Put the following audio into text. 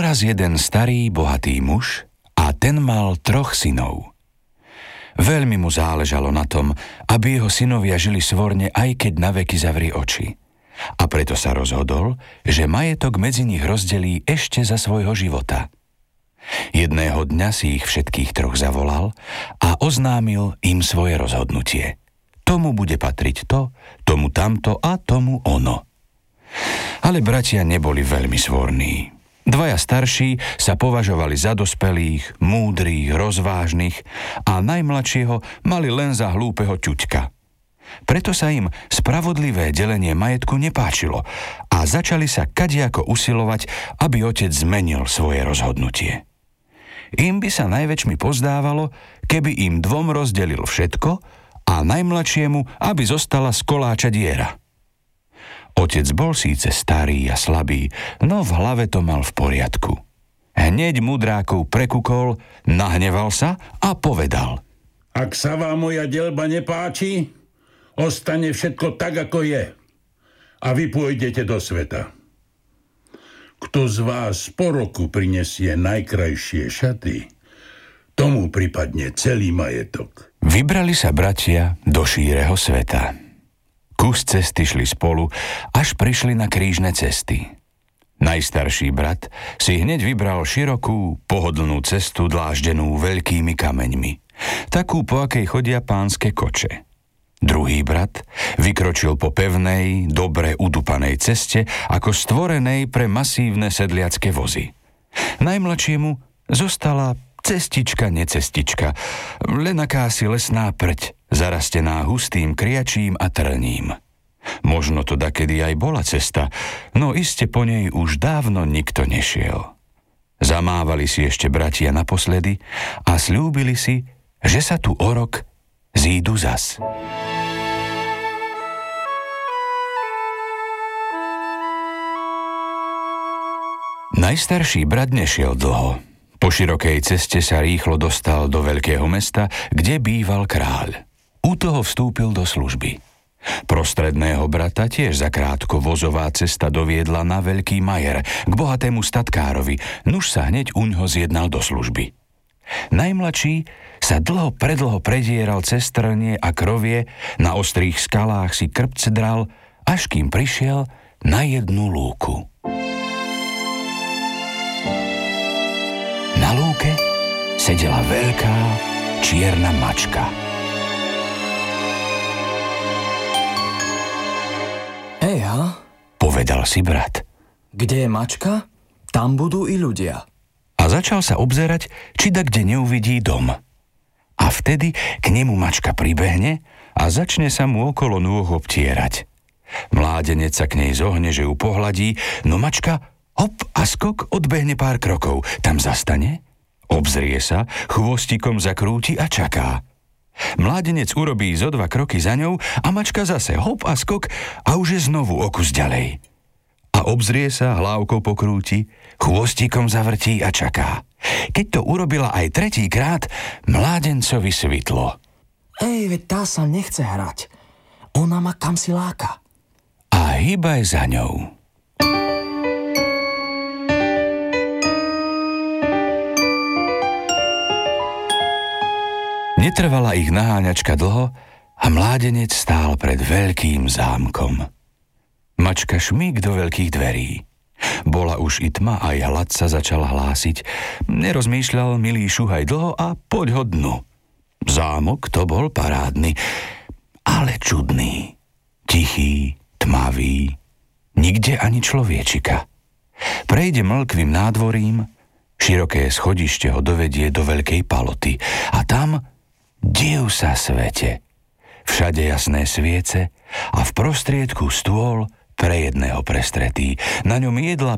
raz jeden starý, bohatý muž a ten mal 3 synov. Veľmi mu záležalo na tom, aby jeho synovia žili svorne, aj keď naveky zavrie oči. A preto sa rozhodol, že majetok medzi nich rozdelí ešte za svojho života. Jedného dňa si ich všetkých 3 zavolal a oznámil im svoje rozhodnutie. Tomu bude patriť to, tomu tamto a tomu ono. Ale bratia neboli veľmi svorní. 2 starší sa považovali za dospelých, múdrych, rozvážnych a najmladšieho mali len za hlúpeho ťuďka. Preto sa im spravodlivé delenie majetku nepáčilo a začali sa kadiako usilovať, aby otec zmenil svoje rozhodnutie. Im by sa najväčšmi pozdávalo, keby im 2 rozdelil všetko a najmladšiemu, aby zostala z koláča diera. Otec bol síce starý a slabý, no v hlave to mal v poriadku. Hneď mudrákov prekukol, nahneval sa a povedal: Ak sa vám moja deľba nepáči, ostane všetko tak, ako je. A vy pôjdete do sveta. Kto z vás po roku prinesie najkrajšie šaty, tomu pripadne celý majetok. Vybrali sa bratia do šíreho sveta. Kus cesty šli spolu, až prišli na krížne cesty. Najstarší brat si hneď vybral širokú, pohodlnú cestu dláždenú veľkými kameňmi, takú, po akej chodia pánske koče. Druhý brat vykročil po pevnej, dobre udupanej ceste, ako stvorenej pre masívne sedliacké vozy. Najmladšiemu zostala cestička, necestička, len akási lesná prť, zarastená hustým kriačím a trním. Možno to dakedy aj bola cesta, no iste po nej už dávno nikto nešiel. Zamávali si ešte bratia naposledy a sľúbili si, že sa tu o rok zídu zas. Najstarší brat nešiel dlho. Po širokej ceste sa rýchlo dostal do veľkého mesta, kde býval kráľ. U toho vstúpil do služby. Prostredného brata tiež zakrátko vozová cesta doviedla na veľký majer, k bohatému statkárovi, nuž sa hneď uňho zjednal do služby. Najmladší sa predlho predieral cez trnie a krovie, na ostrých skalách si krpce dral, až kým prišiel na jednu lúku. Na lúke sedela veľká čierna mačka. Ejha, povedal si brat. Kde je mačka, tam budú i ľudia. A začal sa obzerať, či kde neuvidí dom. A vtedy k nemu mačka pribehne a začne sa mu okolo nôh obtierať. Mládenec sa k nej zohne, že ju pohľadí, no mačka hop a skok odbehne pár krokov. Tam zastane, obzrie sa, chvostikom zakrúti a čaká. Mládenec urobí zo 2 kroky za ňou a mačka zase hop a skok a už je znovu o kus ďalej. A obzrie sa, hlávkou pokrúti, chvostikom zavrtí a čaká. Keď to urobila aj 3. krát, mládencovi svitlo. Veď tá sa nechce hrať. Ona ma kamsi láka. A hýbaj za ňou. Netrvala ich naháňačka dlho a mládenec stál pred veľkým zámkom. Mačka šmík do veľkých dverí. Bola už i tma, aj hlad sa začal hlásiť. Nerozmýšľal milý šuhaj dlho a poď ho dnu. Zámok to bol parádny, ale čudný. Tichý, tmavý, nikde ani človečika. Prejde mlkvým nádvorím, široké schodište ho dovedie do veľkej paloty a tam div sa svete. Všade jasné sviece a v prostriedku stôl pre jedného prestretý. Na ňom jedla